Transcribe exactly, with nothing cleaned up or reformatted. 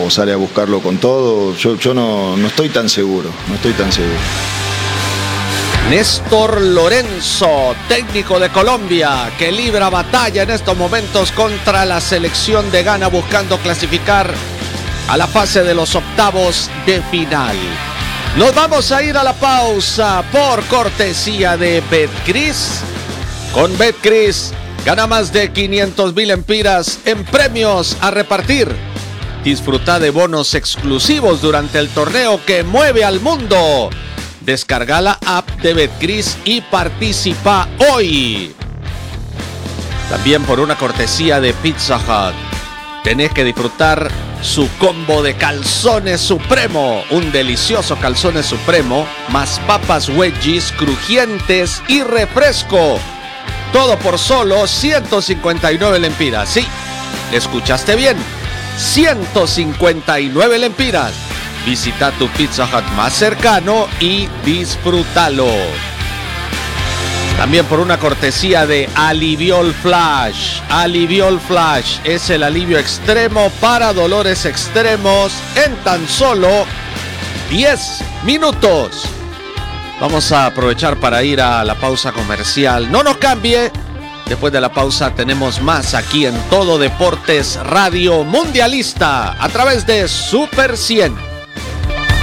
o sale a buscarlo con todo. Yo, yo no, no estoy tan seguro, no estoy tan seguro. Néstor Lorenzo, técnico de Colombia, que libra batalla en estos momentos contra la selección de Ghana buscando clasificar a la fase de los octavos de final. Nos vamos a ir a la pausa por cortesía de Betcris. Con Betcris gana más de quinientos mil empiras en premios a repartir. Disfruta de bonos exclusivos durante el torneo que mueve al mundo. Descarga la app de Betcris y participa hoy. También por una cortesía de Pizza Hut. Tenés que disfrutar su combo de calzones supremo. Un delicioso calzones supremo, más papas wedgies crujientes y refresco. Todo por solo ciento cincuenta y nueve lempiras. Sí, escuchaste bien. ciento cincuenta y nueve lempiras. Visita tu Pizza Hut más cercano y disfrútalo. También por una cortesía de Aliviol Flash. Aliviol Flash es el alivio extremo para dolores extremos en tan solo diez minutos. Vamos a aprovechar para ir a la pausa comercial. No nos cambie. Después de la pausa tenemos más aquí en Todo Deportes Radio Mundialista a través de Super cien.